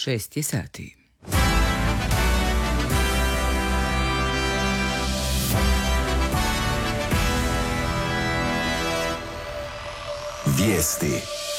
6 je sati. Vijesti.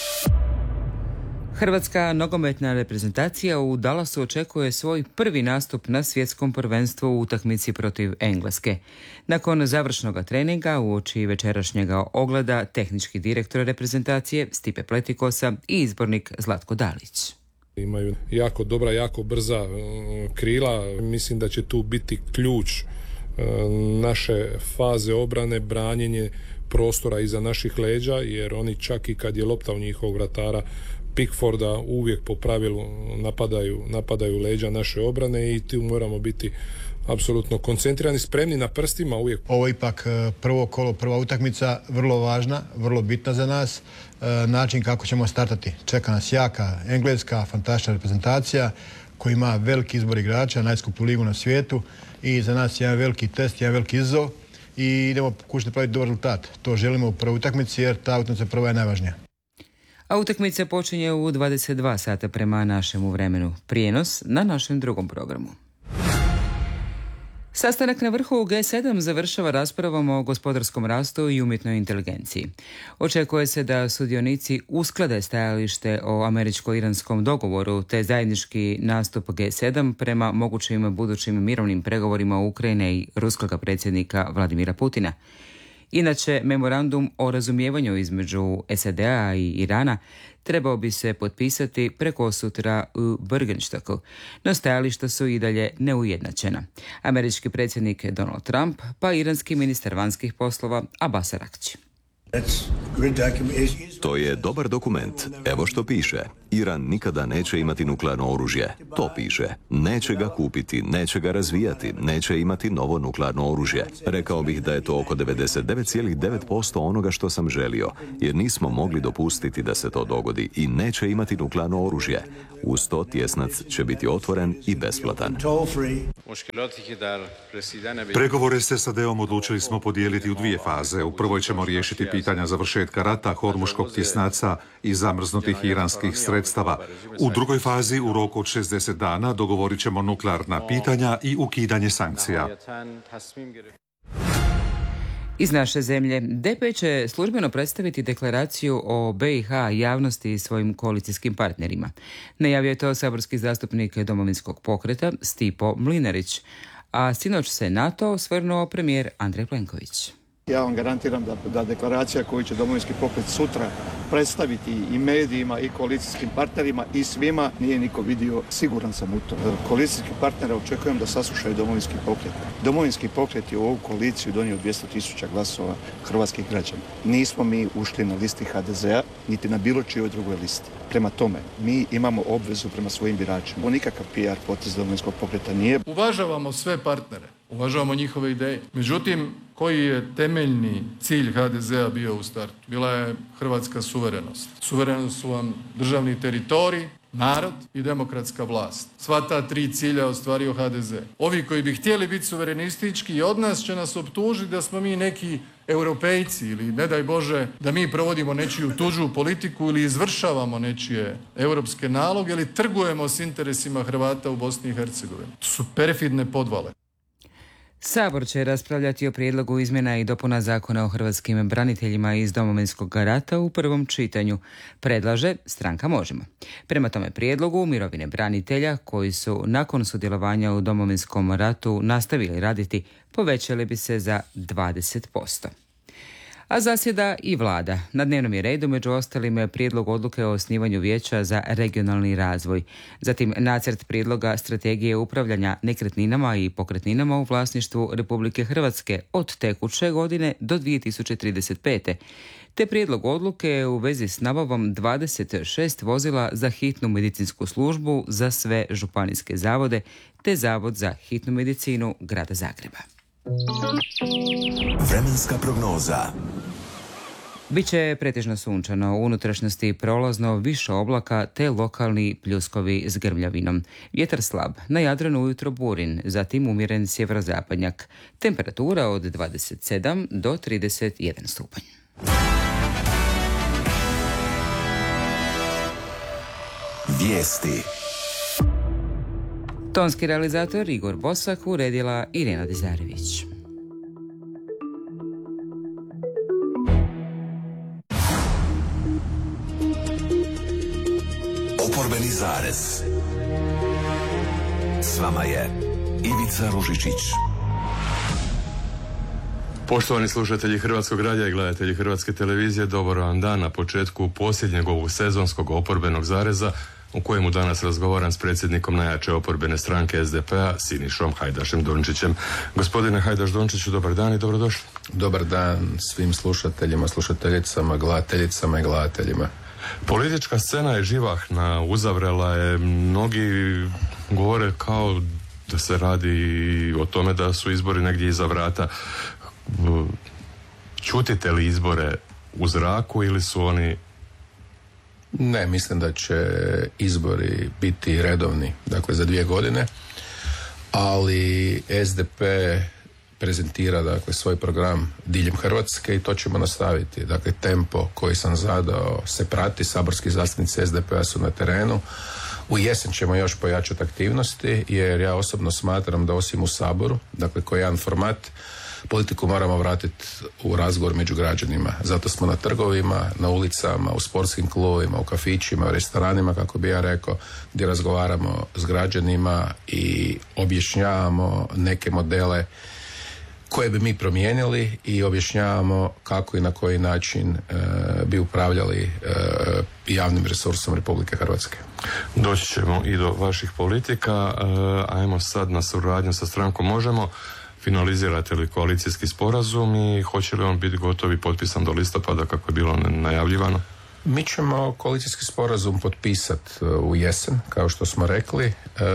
Hrvatska nogometna reprezentacija u Dallasu očekuje svoj prvi nastup na svjetskom prvenstvu u utakmici protiv Engleske. Nakon završnog treninga uoči večerašnjega ogleda tehnički direktor reprezentacije Stipe Pletikosa i izbornik Zlatko Dalić. Imaju jako dobra, jako brza krila. Mislim da će tu biti ključ naše faze obrane, branjenje prostora iza naših leđa, jer oni čak i kad je lopta u njihovog vratara Pickforda uvijek po pravilu napadaju leđa naše obrane i tu moramo biti apsolutno koncentrirani, spremni na prstima uvijek. Ovo je ipak prvo kolo, prva utakmica, vrlo važna, vrlo bitna za nas. Način kako ćemo startati. Čeka nas jaka engleska, fantastična reprezentacija koja ima veliki izbor igrača, najskuplju ligu na svijetu i za nas je jedan veliki test, jedan veliki izazov i idemo pokušati praviti dobar rezultat. To želimo u prvoj utakmici jer ta utakmica prva je najvažnija. A utakmica počinje u 22 sata prema našemu vremenu. Prijenos na našem drugom programu. Sastanak na vrhu G7 završava raspravom o gospodarskom rastu i umjetnoj inteligenciji. Očekuje se da sudionici usklade stajalište o američko-iranskom dogovoru te zajednički nastup G7 prema mogućim budućim mirovnim pregovorima Ukrajine i ruskog predsjednika Vladimira Putina. Inače, memorandum o razumijevanju između SAD-a i Irana trebao bi se potpisati prekosutra u Bergenstocku, no stajališta su i dalje neujednačena. Američki predsjednik Donald Trump pa iranski ministar vanjskih poslova Abbas Araghchi. To je dobar dokument. Evo što piše. Iran nikada neće imati nuklearno oružje. To piše. Neće ga kupiti, neće ga razvijati, neće imati novo nuklearno oružje. Rekao bih da je to oko 99,9% onoga što sam želio, jer nismo mogli dopustiti da se to dogodi i neće imati nuklearno oružje. Uz to tjesnac će biti otvoren i besplatan. Pregovore s SAD-om odlučili smo podijeliti u dvije faze. U prvoj ćemo riješiti pitanja završetka rata, hormuškog tjesnaca i zamrznutih iranskih sredstava. U drugoj fazi, u roku od 60 dana, dogovorit ćemo nuklearna pitanja i ukidanje sankcija. Iz naše zemlje, DP će službeno predstaviti deklaraciju o BiH javnosti i svojim koalicijskim partnerima. Najavio je to saborski zastupnik Domovinskog pokreta Stipo Mlinarić, a sinoć se na to osvrnuo premijer Andrej Plenković. Ja vam garantiram da deklaracija koju će Domovinski pokret sutra predstaviti i medijima i koalicijskim partnerima i svima nije niko vidio, siguran sam u to. Koalicijski partnere očekujem da saslušaju Domovinski pokret. Domovinski pokret je u ovu koaliciju donio 200.000 glasova hrvatskih građana. Nismo mi ušli na listi HDZ-a, niti na bilo čijoj drugoj listi. Prema tome, mi imamo obvezu prema svojim biračima. Ovo nikakav PR potez Domovinskog pokreta nije. Uvažavamo sve partnere, uvažavamo njihove ideje. Međutim, koji je temeljni cilj HDZ-a bio u startu? Bila je hrvatska suverenost. Suverenost su vam državni teritorij, narod i demokratska vlast. Sva ta tri cilja ostvario HDZ. Ovi koji bi htjeli biti suverenistički od nas će nas optužiti da smo mi neki europejci ili ne daj Bože da mi provodimo nečiju tuđu politiku ili izvršavamo nečije europske naloge ili trgujemo s interesima Hrvata u Bosni i Hercegovini. To su perfidne podvale. Sabor će raspravljati o prijedlogu izmjena i dopuna Zakona o hrvatskim braniteljima iz Domovinskog rata u prvom čitanju. Predlaže stranka Možemo. Prema tome prijedlogu mirovine branitelja koji su nakon sudjelovanja u Domovinskom ratu nastavili raditi povećale bi se za 20%. A zasjeda i vlada. Na dnevnom je redu među ostalim prijedlog odluke o osnivanju vijeća za regionalni razvoj. Zatim nacrt prijedloga strategije upravljanja nekretninama i pokretninama u vlasništvu Republike Hrvatske od tekuće godine do 2035. Te prijedlog odluke u vezi s nabavom 26 vozila za hitnu medicinsku službu za sve županijske zavode te Zavod za hitnu medicinu Grada Zagreba. Vremenska prognoza. Biće pretežno sunčano, u unutrašnjosti prolazno više oblaka te lokalni pljuskovi s grmljavinom. Vjetar slab, na Jadranu ujutro burin, zatim umjeren sjeverozapadnjak. Temperatura od 27 do 31 stupanj. Vijesti. Tonski realizator Igor Bosak, uredila Irena Dizarević. Oporbeni zarez. S vama je Ivica Ružičić. Poštovani slušatelji Hrvatskog radija i gledatelji Hrvatske televizije, dobar vam dan na početku posljednjeg ovog sezonskog oporbenog zareza u kojemu danas razgovaram s predsjednikom najjače oporbene stranke SDP-a, Sinišom Hajdašem Dončićem. Gospodine Hajdaš Dončiću, dobar dan i dobrodošli. Dobar dan svim slušateljima, slušateljicama, gledateljicama i gledateljima. Politička scena je živahna, uzavrela je, mnogi govore kao da se radi o tome da su izbori negdje iza vrata. Čutite li izbore u zraku ili su oni... Ne, mislim da će izbori biti redovni, dakle za 2 godine, ali SDP prezentira dakle svoj program diljem Hrvatske i to ćemo nastaviti. Dakle, tempo koji sam zadao se prati, saborski zastupnici SDP-a su na terenu. U jesen ćemo još pojačati aktivnosti, jer ja osobno smatram da osim u Saboru, dakle koji je jedan format, politiku moramo vratiti u razgovor među građanima. Zato smo na trgovima, na ulicama, u sportskim klubovima, u kafićima, u restoranima, kako bi ja rekao, gdje razgovaramo s građanima i objašnjavamo neke modele koje bi mi promijenili i objašnjavamo kako i na koji način bi upravljali javnim resursom Republike Hrvatske. Doći ćemo i do vaših politika. Ajmo sad na suradnju sa strankom Možemo. Finalizirate li koalicijski sporazum i hoće li on biti gotov i potpisan do listopada kako je bilo najavljivano? Mi ćemo koalicijski sporazum potpisati u jesen, kao što smo rekli.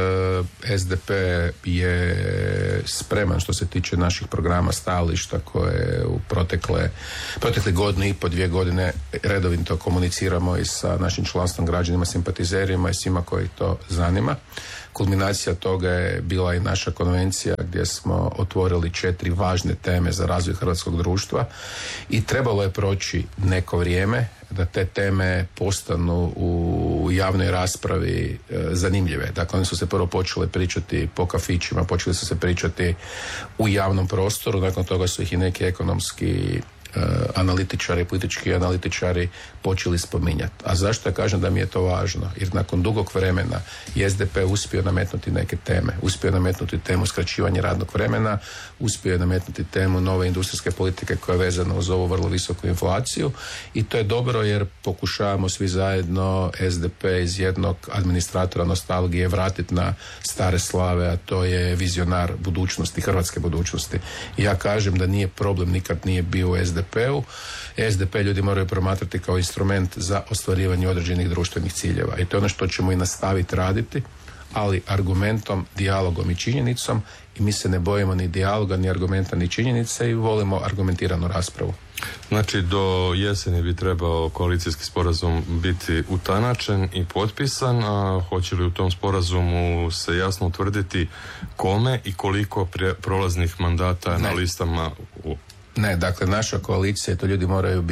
SDP je spreman što se tiče naših programa, stajališta koje u protekle 1,5 2 godine redovito komuniciramo i sa našim članstvom, građanima, simpatizerima i svima koji to zanima. Kulminacija toga je bila i naša konvencija gdje smo otvorili 4 važne teme za razvoj hrvatskog društva i trebalo je proći neko vrijeme da te teme postanu u javnoj raspravi zanimljive. Dakle, one su se prvo počele pričati po kafićima, počeli su se pričati u javnom prostoru, nakon toga su ih i neki ekonomski analitičari, politički analitičari počeli spominjati. A zašto ja kažem da mi je to važno? Jer nakon dugog vremena je SDP uspio nametnuti neke teme. Uspio je nametnuti temu skraćivanja radnog vremena, uspio je nametnuti temu nove industrijske politike koja je vezana uz ovu vrlo visoku inflaciju i to je dobro jer pokušavamo svi zajedno SDP iz jednog administratora nostalgije vratiti na stare slave, a to je vizionar budućnosti, hrvatske budućnosti. I ja kažem da nije problem, nikad nije bio u SDP-u. SDP ljudi moraju promatrati kao instrument za ostvarivanje određenih društvenih ciljeva i to je ono što ćemo i nastaviti raditi, ali argumentom, dijalogom i činjenicom i mi se ne bojimo ni dijaloga, ni argumenta, ni činjenice i volimo argumentiranu raspravu. Znači, do jeseni bi trebao koalicijski sporazum biti utanačen i potpisan, a hoće li u tom sporazumu se jasno utvrditi kome i koliko prolaznih mandata na listama u... Ne, dakle, naša koalicija, to ljudi moraju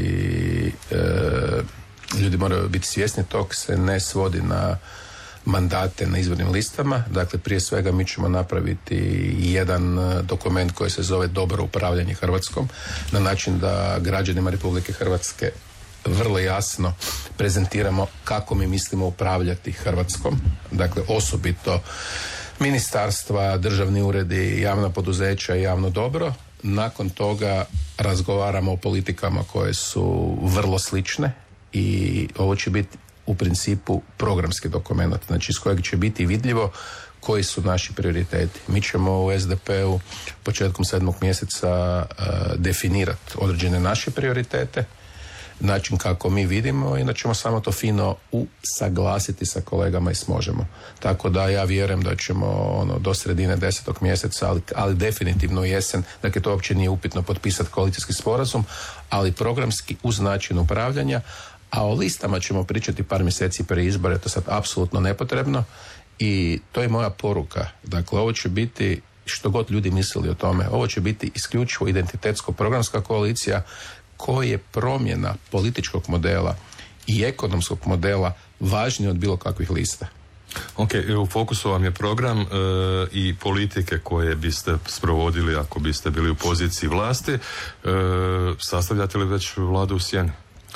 biti svjesni, tog se ne svodi na mandate na izbornim listama. Dakle, prije svega mi ćemo napraviti jedan dokument koji se zove Dobro upravljanje Hrvatskom, na način da građanima Republike Hrvatske vrlo jasno prezentiramo kako mi mislimo upravljati Hrvatskom. Dakle, osobito ministarstva, državni uredi, javna poduzeća i javno dobro. Nakon toga razgovaramo o politikama koje su vrlo slične i ovo će biti u principu programski dokument, znači iz kojeg će biti vidljivo koji su naši prioriteti. Mi ćemo u SDP-u početkom 7. mjeseca definirati određene naše prioritete, način kako mi vidimo i da ćemo samo to fino usaglasiti sa kolegama i s Možemo. Tako da ja vjerujem da ćemo do sredine 10. mjeseca, ali definitivno u jesen, dakle to uopće nije upitno potpisati koalicijski sporazum, ali programski uz način upravljanja, a o listama ćemo pričati par mjeseci prije izbora, to sad apsolutno nepotrebno i to je moja poruka. Dakle, ovo će biti, što god ljudi mislili o tome, ovo će biti isključivo identitetsko-programska koalicija koja je promjena političkog modela i ekonomskog modela važnije od bilo kakvih lista. Ok, u fokusu vam je program i politike koje biste sprovodili ako biste bili u poziciji vlasti. Sastavljate li već vladu u sjeni?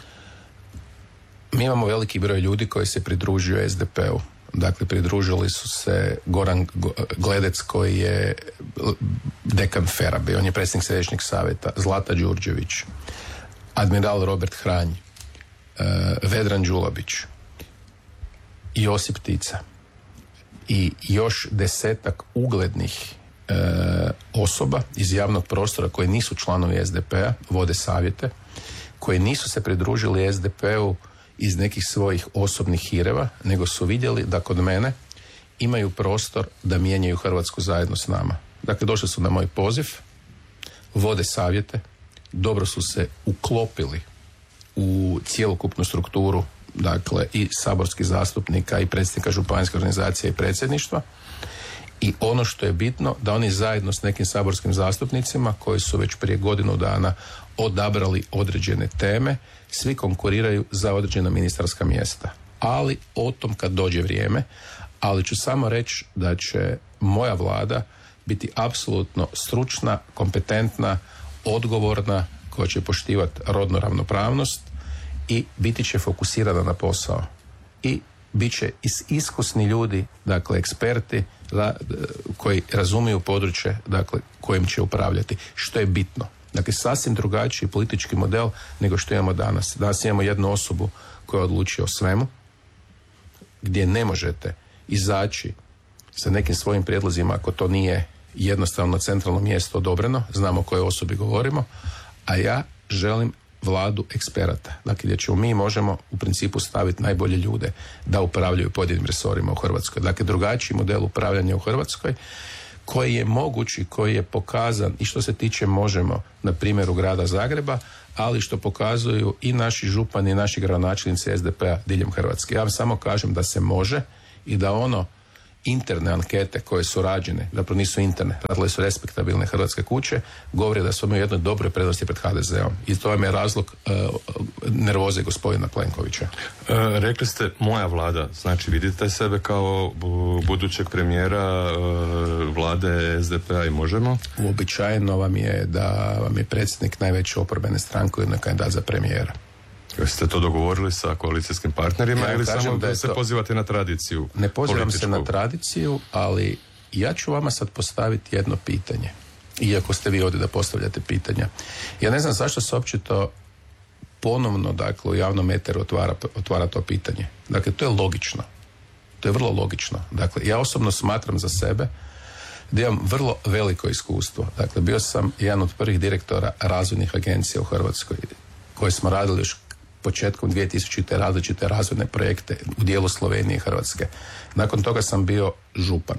Mi imamo veliki broj ljudi koji se pridružuju SDP-u. Dakle, pridružili su se Goran Gledec koji je dekan Ferabe, on je predsjednik središnjeg savjeta, Zlata Đurđević, admiral Robert Hranj, Vedran Đulabić, Josip Tica i još 10 uglednih osoba iz javnog prostora koji nisu članovi SDP-a, vode savjete, koji nisu se pridružili SDP-u iz nekih svojih osobnih hireva, nego su vidjeli da kod mene imaju prostor da mijenjaju Hrvatsku zajedno s nama. Dakle, došli su na moj poziv, vode savjete, dobro su se uklopili u cjelokupnu strukturu, dakle i saborskih zastupnika i predsjednika županijske organizacije i predsjedništva. I ono što je bitno, da oni zajedno s nekim saborskim zastupnicima koji su već prije godinu dana odabrali određene teme, svi konkuriraju za određena ministarska mjesta. Ali o tom kad dođe vrijeme, ali ću samo reći da će moja vlada biti apsolutno stručna, kompetentna, odgovorna, koja će poštivati rodnu ravnopravnost i biti će fokusirana na posao. I bit će iskusni ljudi, dakle eksperti koji razumiju područje, dakle kojim će upravljati, što je bitno. Dakle, sasvim drugačiji politički model nego što imamo danas. Danas imamo jednu osobu koja odlučuje o svemu, gdje ne možete izaći sa nekim svojim prijedlozima ako to nije jednostavno centralno mjesto odobreno, znamo o kojoj osobi govorimo, a ja želim vladu eksperata. Dakle, gdje ćemo mi možemo u principu staviti najbolje ljude da upravljaju pojedinim resorima u Hrvatskoj. Dakle, drugačiji model upravljanja u Hrvatskoj koji je moguć i koji je pokazan i što se tiče Možemo na primjeru grada Zagreba, ali što pokazuju i naši župani i naši gradonačelnici SDP-a diljem Hrvatske. Ja vam samo kažem da se može i da ono interne ankete koje su rađene, zapravo nisu interne, radile su respektabilne hrvatske kuće, govore da smo mi u jednoj dobroj prednosti pred HDZ-om. I to vam je razlog nervoze gospodina Plenkovića. Rekli ste moja vlada, znači vidite sebe kao budućeg premijera vlade SDP-a i Možemo? Uobičajeno vam je da vam je predsjednik najveće oporbene stranke ujedno kandidat za premijera. Jeste to dogovorili sa koalicijskim partnerima ili samo da se pozivate na tradiciju? Ne pozivam se na tradiciju, ali ja ću vama sad postaviti jedno pitanje. Iako ste vi ovdje da postavljate pitanja. Ja ne znam zašto se uopće to ponovno, dakle, u javnom eteru otvara to pitanje. Dakle, to je logično. To je vrlo logično. Dakle, ja osobno smatram za sebe da imam vrlo veliko iskustvo. Dakle, bio sam jedan od prvih direktora razvojnih agencija u Hrvatskoj, koje smo radili još početkom 2000. različite razvojne projekte u dijelu Slovenije i Hrvatske. Nakon toga sam bio župan,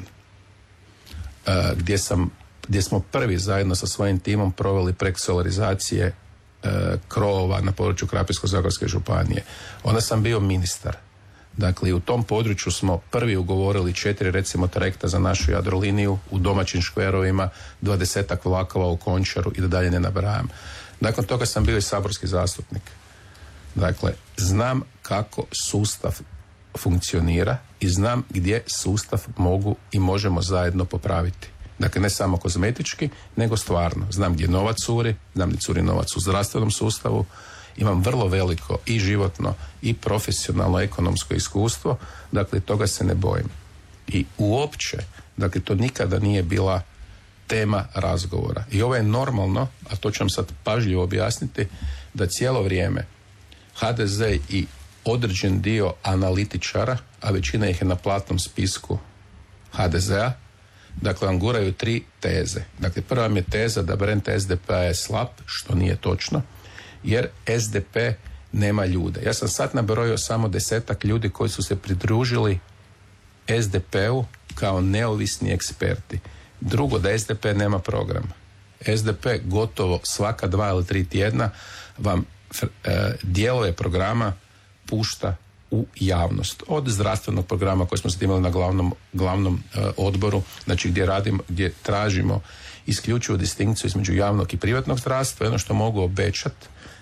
gdje smo prvi zajedno sa svojim timom proveli projekt solarizacije krovova na području Krapinsko-zagorske županije. Onda sam bio ministar. Dakle, i u tom području smo prvi ugovorili 4 recimo trajekta za našu Jadroliniju u domaćim škverovima, 20 vlakova u Končaru i da dalje ne nabrajam. Nakon toga sam bio i saborski zastupnik. Dakle, znam kako sustav funkcionira i znam gdje sustav mogu i možemo zajedno popraviti. Dakle, ne samo kozmetički, nego stvarno. Znam gdje novac curi, znam gdje curi novac u zdravstvenom sustavu, imam vrlo veliko i životno i profesionalno ekonomsko iskustvo, dakle, toga se ne bojim. I uopće, dakle, to nikada nije bila tema razgovora. I ovo je normalno, a to ću vam sad pažljivo objasniti, da cijelo vrijeme HDZ i određen dio analitičara, a većina ih je na platnom spisku HDZ-a, dakle, vam guraju 3 teze. Dakle, prva mi je teza da brend SDP-a je slab, što nije točno, jer SDP nema ljude. Ja sam sad nabrojio samo 10 ljudi koji su se pridružili SDP-u kao neovisni eksperti. Drugo, da SDP nema program. SDP gotovo svaka 2 ili 3 tjedna vam dijelove programa pušta u javnost. Od zdravstvenog programa koji smo sad imali na glavnom odboru, znači gdje tražimo isključivu distinkciju između javnog i privatnog zdravstva. Ono što mogu obećati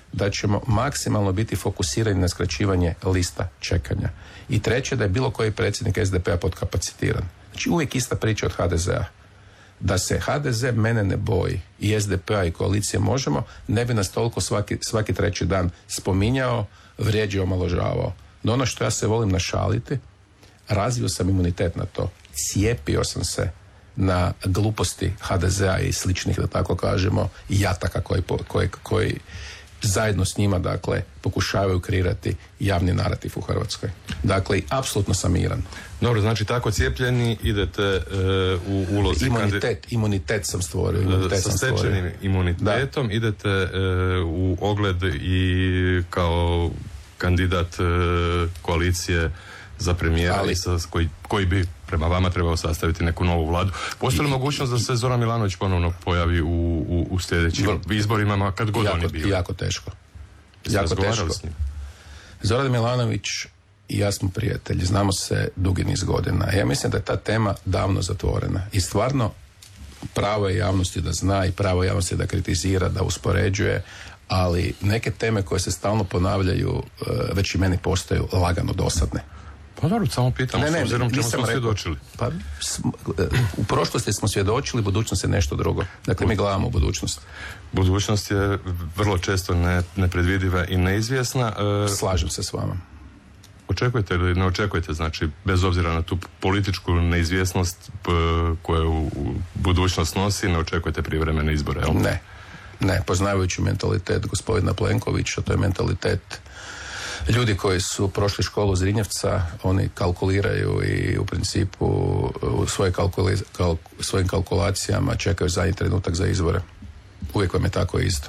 da ćemo maksimalno biti fokusirani na skraćivanje lista čekanja. I treće, da je bilo koji predsjednik SDP-a podkapacitiran. Znači uvijek ista priča od HDZ-a. Da se HDZ mene ne boji i SDP-a i koalicije Možemo, ne bi nas toliko svaki treći dan spominjao, vrijeđao, omalovažavao. No ono što ja se volim našaliti, razvio sam imunitet na to. Cijepio sam se na gluposti HDZ-a i sličnih, da tako kažemo, jataka koji zajedno s njima, dakle, pokušavaju kreirati javni narativ u Hrvatskoj. Dakle, apsolutno sam miran. Dobro, znači tako cijepljeni idete u ulozi... Imunitet sam stvorio. Sa stečenim imunitetom da. Idete u ogled i kao kandidat koalicije za premijera koji bi prema vama trebao sastaviti neku novu vladu. Postoji li mogućnost da se Zoran Milanović ponovno pojavi u sljedećim izborima, kad god oni bili? Jako teško. Jako teško. Zoran Milanović i ja smo prijatelji, znamo se dugi niz godina. Ja mislim da je ta tema davno zatvorena. I stvarno pravo je javnosti da zna i pravo javnosti da kritizira, da uspoređuje, ali neke teme koje se stalno ponavljaju već i meni postaju lagano dosadne. Pa dobro, samo pitam, s obzirom čemu smo svjedočili. Pa, u prošlosti smo svjedočili, budućnost je nešto drugo. Dakle, mi gledamo u budućnost. Budućnost je vrlo često nepredvidiva i neizvjesna. Slažem se s vama. Očekujete ili ne očekujete, znači, bez obzira na tu političku neizvjesnost koju u budućnost nosi, ne očekujete prijevremene izbore, jel? Ne, poznavajući mentalitet gospodina Plenkovića, to je mentalitet ljudi koji su prošli školu Zrinjevca, oni kalkuliraju i u principu u svojim kalkulacijama čekaju zadnji trenutak za izbore. Uvijek vam je tako isto.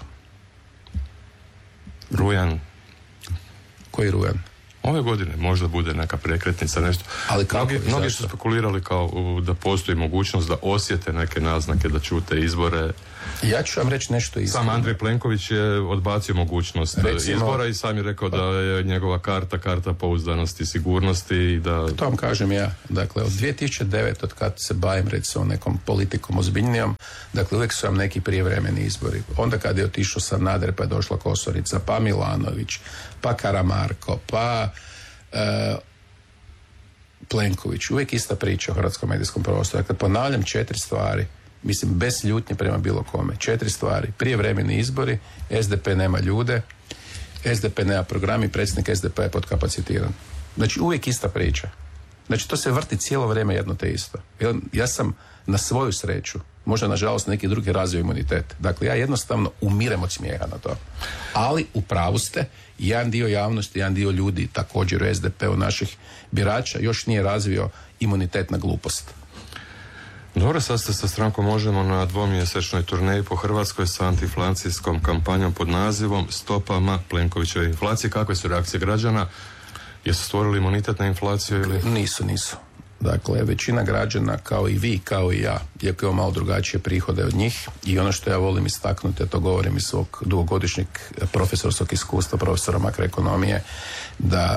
Rujan. Koji rujan? Ove godine možda bude neka prekretnica, nešto. Ali kako? Mnogi su spekulirali kao da postoji mogućnost da osjete neke naznake da čute izbore. Ja ću vam reći nešto iskreno. Sam Andrej Plenković je odbacio mogućnost izbora i sam je rekao da je njegova karta pouzdanosti i sigurnosti i da... To vam kažem ja. Dakle, od 2009. od kad se bavim recimo nekom politikom ozbiljnijom, dakle uvijek su vam neki prijevremeni izbori. Onda kad je otišao Sanader, pa je došla Kosorica, pa Milanović, pa Karamarko, pa Plenković. Uvijek ista priča o hrvatskom medijskom prostoru. Dakle, ponavljam 4 stvari. Mislim, bez ljutnje prema bilo kome. 4 stvari. Prijevremeni izbori, SDP nema ljude, SDP nema program i predsjednik SDP je podkapacitiran. Znači, uvijek ista priča. Znači, to se vrti cijelo vrijeme jedno te isto. Ja sam na svoju sreću, možda nažalost neki drugi razvio imunitet. Dakle, ja jednostavno umirem od smijeha na to. Ali, u pravu ste, jedan dio javnosti, jedan dio ljudi, također u SDP-u naših birača, još nije razvio imunitet na glupost. Dobro, sad ste sa strankom Možemo na 2-mjesečnoj turneji po Hrvatskoj sa antiinflacijskom kampanjom pod nazivom Stopama Plenkovićeve inflacije. Kakve su reakcije građana? Jesu stvorili imunitet na inflaciju ili... Nisu. Dakle, većina građana, kao i vi, kao i ja, iako imamo malo drugačije prihode od njih, i ono što ja volim istaknuti, a to govorim iz svog dugogodišnjeg profesorskog iskustva, profesora makroekonomije, da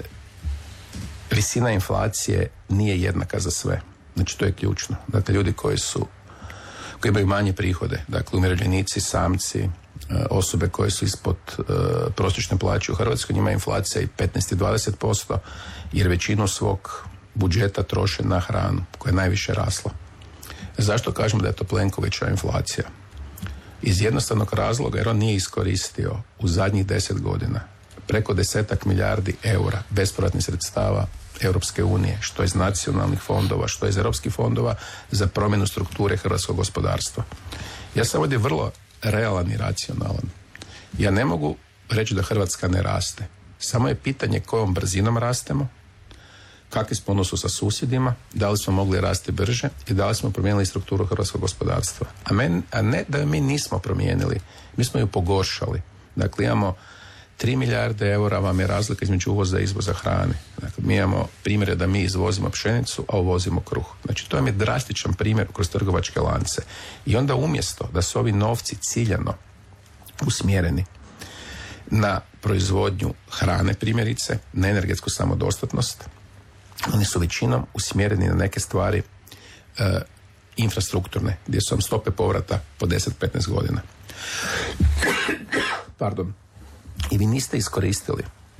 visina inflacije nije jednaka za sve. Znači, to je ključno. Dakle, ljudi koji imaju manje prihode, dakle, umirovljenici, samci, osobe koje su ispod prosječne plaće u Hrvatskoj, njima je inflacija i 15 i 20%, jer većinu svog budžeta troše na hranu, koja je najviše rasla. Zašto kažemo da je to Plenkovićeva inflacija? Iz jednostavnog razloga, jer on nije iskoristio u zadnjih 10 godina preko 10 milijardi eura bespovratnih sredstava Europske unije, što iz nacionalnih fondova, što iz europskih fondova, za promjenu strukture hrvatskog gospodarstva. Ja sam ovdje vrlo realan i racionalan. Ja ne mogu reći da Hrvatska ne raste. Samo je pitanje kojom brzinom rastemo, kakvi smo odnosu sa susjedima, da li smo mogli rasti brže i da li smo promijenili strukturu hrvatskog gospodarstva. A ne da mi nismo promijenili, mi smo ju pogoršali. Dakle, imamo 3 milijarde eura vam je razlika između uvoza i izvoza hrane. Dakle, mi imamo primjere da mi izvozimo pšenicu, a uvozimo kruh. Znači, to vam je drastičan primjer kroz trgovačke lance. I onda umjesto da su ovi novci ciljano usmjereni na proizvodnju hrane, primjerice, na energetsku samodostatnost, oni su većinom usmjereni na neke stvari infrastrukturne, gdje su vam stope povrata po 10-15 godina. Pardon. i vi niste iskoristili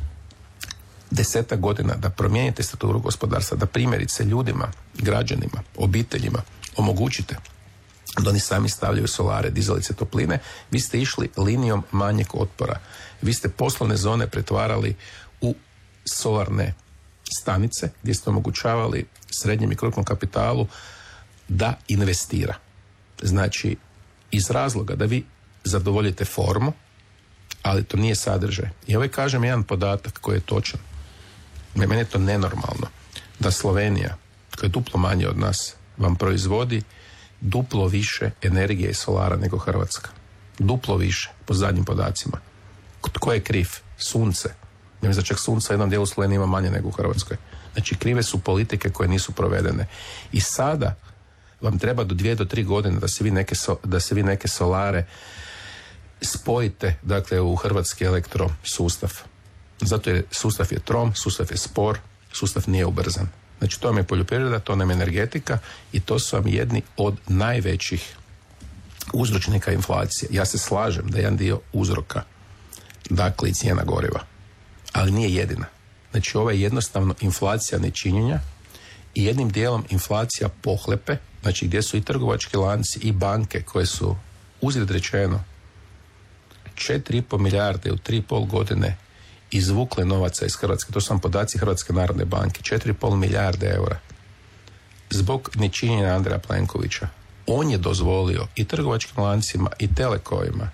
10 godina da promijenite strukturu gospodarstva, da primjerice ljudima, građanima, obiteljima omogućite da oni sami stavljaju solare, dizalice, topline, vi ste išli linijom manjeg otpora. Vi ste poslovne zone pretvarali u solarne stanice gdje ste omogućavali srednjem i krupnom kapitalu da investira. Znači, iz razloga da vi zadovoljite formu, ali to nije sadržaj. I ovaj kažem jedan podatak koji je točan. Meni je to nenormalno da Slovenija, koja je duplo manje od nas, vam proizvodi duplo više energije i solara nego Hrvatska. Duplo više, po zadnjim podacima. Tko je kriv? Sunce. Ne mislim da čak sunca u jednom dijelu Slovenije ima manje nego u Hrvatskoj. Znači, krive su politike koje nisu provedene. I sada vam treba do 2 do 3 godine da se vi neke solare spojite, dakle, u hrvatski elektrosustav. Zato je sustav je trom, sustav je spor, sustav nije ubrzan. Znači, to vam je poljoprivreda, to nam je energetika i to su vam jedni od najvećih uzročnika inflacije. Ja se slažem da je jedan dio uzroka, dakle, i cijena goriva, ali nije jedina. Znači, ovo je jednostavno inflacija nečinjenja i jednim dijelom inflacija pohlepe, znači gdje su i trgovački lanci i banke koje su, uzgled rečeno, 4,5 milijarde u 3,5 godine izvukle novaca iz Hrvatske. To su vam podaci Hrvatske narodne banke. 4,5 milijarde eura. Zbog nečinjenja Andreja Plenkovića. On je dozvolio i trgovačkim lancima i telekovima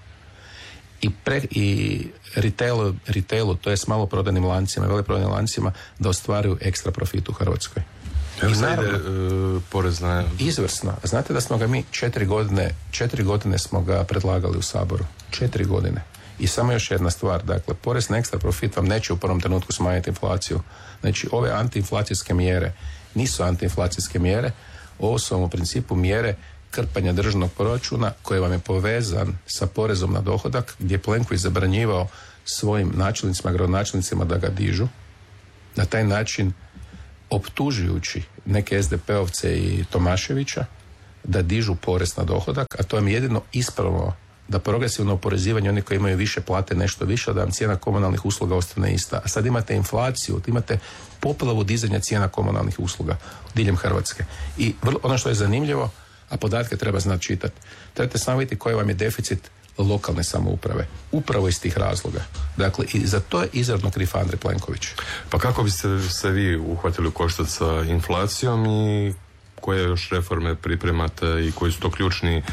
i retailu, to je s maloprodajnim lancima, veleprodajnim lancima, da ostvaruju ekstra profit u Hrvatskoj. I naravno, porezna... Izvrsno. Znate da smo ga mi 4 godine smo ga predlagali u Saboru. 4 godine. I samo još jedna stvar, dakle, porez na ekstra profit vam neće u prvom trenutku smanjiti inflaciju. Znači, ove antiinflacijske mjere nisu antiinflacijske mjere, ovo su vam u principu mjere krpanja državnog proračuna koji vam je povezan sa porezom na dohodak, gdje je Plenković zabranjivao svojim načelnicima, gradonačelnicima da ga dižu. Na taj način optužujući neke SDP-ovce i Tomaševića da dižu porez na dohodak, a to vam je jedino ispravno da progresivno oporezivanje oni koji imaju više plate nešto više, da vam cijena komunalnih usluga ostane ista. A sad imate inflaciju, imate poplavu dizanja cijena komunalnih usluga diljem Hrvatske. I ono što je zanimljivo, a podatke treba znati čitati, trebate samo vidjeti koji vam je deficit lokalne samouprave. Upravo iz tih razloga. Dakle, i za to je izravno kriv Andrej Plenković. Pa kako biste se vi uhvatili u koštac sa inflacijom i koje još reforme pripremate i koji su to ključni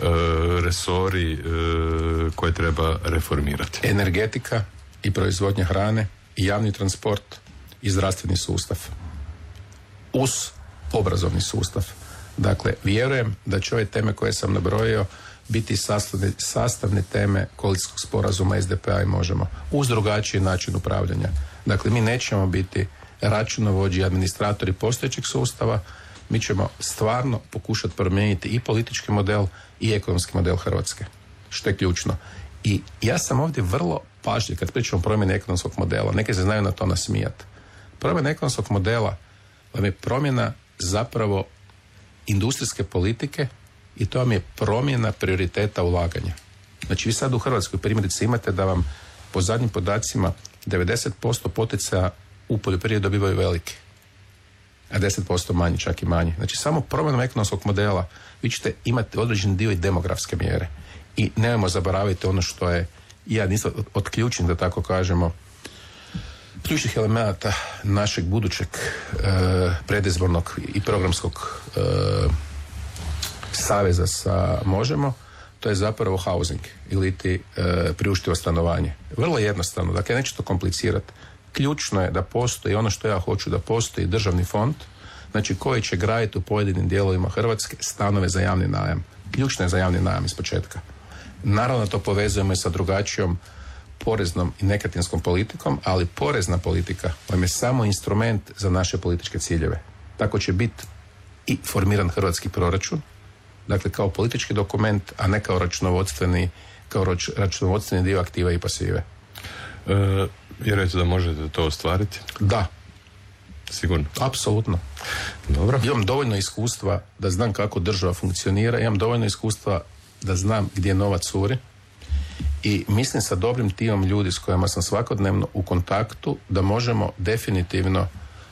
resori koje treba reformirati? Energetika i proizvodnja hrane i javni transport i zdravstveni sustav. Uz obrazovni sustav. Dakle, vjerujem da će ove teme koje sam nabrojio biti sastavne teme koalicijskog sporazuma SDP-a i Možemo. Uz drugačiji način upravljanja. Dakle, mi nećemo biti računovođi i administratori postojećeg sustava, mi ćemo stvarno pokušati promijeniti i politički model i ekonomski model Hrvatske. Što je ključno. I ja sam ovdje vrlo pažljiv kad pričam o promjeni ekonomskog modela. Neki se znaju na to nasmijati. Promjena ekonomskog modela vam je promjena zapravo industrijske politike i to vam je promjena prioriteta ulaganja. Znači vi sad u Hrvatskoj primjerice imate da vam po zadnjim podacima 90% poticaja u poljoprivredi dobivaju veliki, a 10% manji, čak i manji. Znači samo promjenom ekonomskog modela vi ćete imati određen dio i demografske mjere. I nemojmo zaboraviti ono što je jedan od ključnih, da tako kažemo, ključnih elemenata našeg budućeg predizbornog i programskog saveza sa Možemo, to je zapravo housing ili priuštivo stanovanje. Vrlo jednostavno, dakle neću to komplicirati. Ključno je da postoji ono što ja hoću, da postoji državni fond, znači koji će graditi u pojedinim dijelovima Hrvatske stanove za javni najam. Ključno je za javni najam iz početka. Naravno to povezujemo i sa drugačijom poreznom i nekretninskom politikom, ali porezna politika vam je samo instrument za naše političke ciljeve. Tako će biti i formiran hrvatski proračun, dakle kao politički dokument, a ne kao računovodstveni dio aktive i pasive. Vjerujete da možete to ostvariti? Da. Sigurno? Apsolutno. Dobro. Imam dovoljno iskustva da znam kako država funkcionira, imam dovoljno iskustva da znam gdje novac curi i mislim sa dobrim timom ljudi s kojima sam svakodnevno u kontaktu da možemo definitivno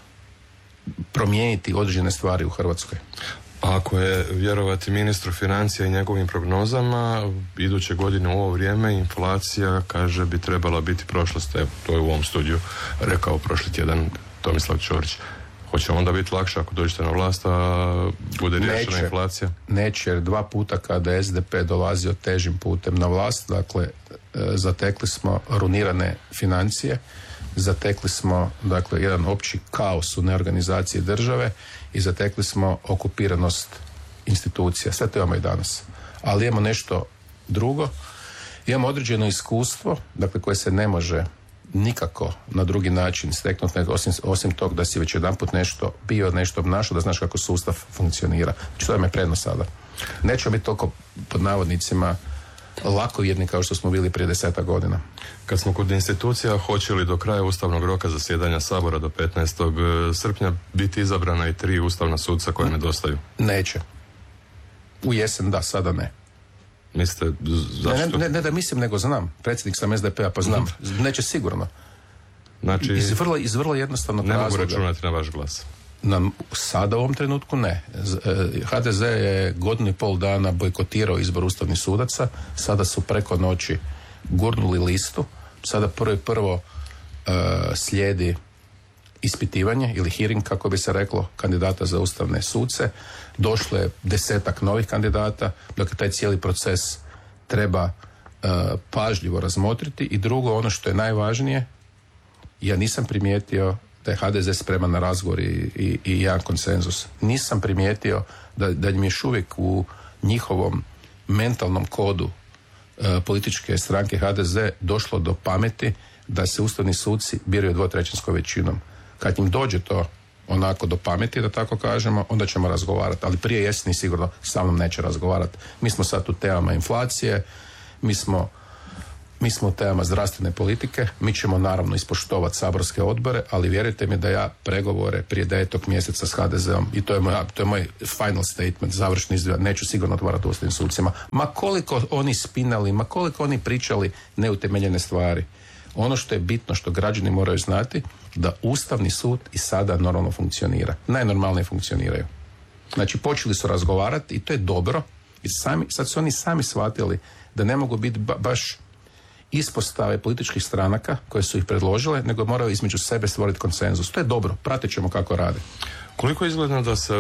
promijeniti određene stvari u Hrvatskoj. Ako je vjerovati ministru financija i njegovim prognozama, iduće godine u ovo vrijeme inflacija, kaže, bi trebala biti prošlost. Evo, to je u ovom studiju rekao prošli tjedan Tomislav Ćorić. Hoće onda biti lakše ako dođete na vlast, a bude riješena inflacija? Neće, jer 2 puta kada je SDP dolazio težim putem na vlast, dakle, zatekli smo runirane financije, zatekli smo, dakle, jedan opći kaos u neorganizaciji države i zatekli smo okupiranost institucija. Sve to imamo i danas. Ali imamo nešto drugo. Imamo određeno iskustvo, dakle, koje se ne može nikako na drugi način steknuti, osim tog da si već jedanput nešto bio, nešto obnašao, da znaš kako sustav funkcionira. Znači, to je me prednost sada. Nećemo biti toliko, pod navodnicima, lakovjerni kao što smo bili prije 10 godina. Kad smo kod institucija, hoće li do kraja ustavnog roka zasjedanja Sabora do 15. srpnja biti izabrana i 3 ustavna suca koje nedostaju? Neće. U jesen da, sada ne. Mislite, zašto? Ne da mislim, nego znam. Predsjednik sam SDP-a, pa znam. Neće sigurno. Znači, iz vrlo jednostavnog razloga. Ne mogu računati na vaš glas. Sada u ovom trenutku ne. HDZ je 1,5 dana bojkotirao izbor ustavnih sudaca, sada su preko noći gurnuli listu, sada prvo slijedi ispitivanje ili hearing, kako bi se reklo, kandidata za ustavne suce. Došlo je 10-ak novih kandidata, dakle taj cijeli proces treba pažljivo razmotriti. I drugo, ono što je najvažnije, ja nisam primijetio da je HDZ spreman na razgovor i jedan konsenzus. Nisam primijetio da im je još uvijek u njihovom mentalnom kodu političke stranke HDZ došlo do pameti da se ustavni suci biraju 2/3 većinom. Kad im dođe to onako do pameti, da tako kažemo, onda ćemo razgovarati. Ali prije jeseni sigurno sa mnom neće razgovarati. Mi smo sad u temama inflacije, mi smo u temama zdravstvene politike, mi ćemo naravno ispoštovati saborske odbore, ali vjerujte mi da ja pregovore prije 9. mjeseca s HDZ-om, i to je moj final statement, završni izjava, neću sigurno otvarati ustavnim sucima. Ma koliko oni spinali, ma koliko oni pričali neutemeljene stvari. Ono što je bitno, što građani moraju znati, da Ustavni sud i sada normalno funkcionira. Najnormalnije funkcioniraju. Znači, počeli su razgovarati i to je dobro, i sad su oni sami shvatili da ne mogu biti baš ispostave političkih stranaka koje su ih predložile, nego moraju između sebe stvoriti konsenzus. To je dobro, pratit ćemo kako rade. Koliko izgleda da se